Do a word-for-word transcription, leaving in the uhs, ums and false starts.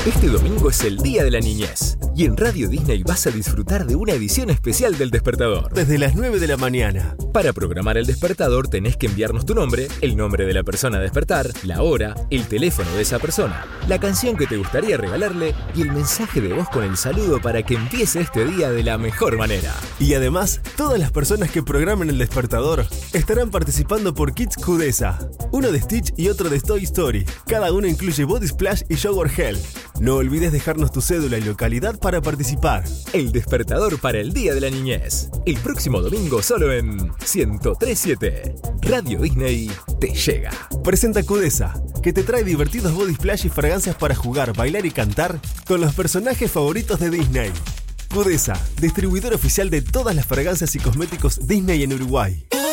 Este domingo es el Día de la Niñez y en Radio Disney vas a disfrutar de una edición especial del Despertador. Desde las nueve de la mañana. Para programar el Despertador tenés que enviarnos tu nombre, el nombre de la persona a despertar, la hora, el teléfono de esa persona, la canción que te gustaría regalarle y el mensaje de voz con el saludo para que empiece este día de la mejor manera. Y además, todas las personas que programen el Despertador estarán participando por Kits Cudesa. Uno de Stitch y otro de Toy Story. Cada uno incluye Body Splash y Shower Gel. No olvides dejarnos tu cédula y localidad para participar. El Despertador para el Día de la Niñez. El próximo domingo solo en ciento tres punto siete. Radio Disney te llega. Presenta Cudesa, que te trae divertidos body splash y fragancias para jugar, bailar y cantar con los personajes favoritos de Disney. Cudesa, distribuidor oficial de todas las fragancias y cosméticos Disney en Uruguay.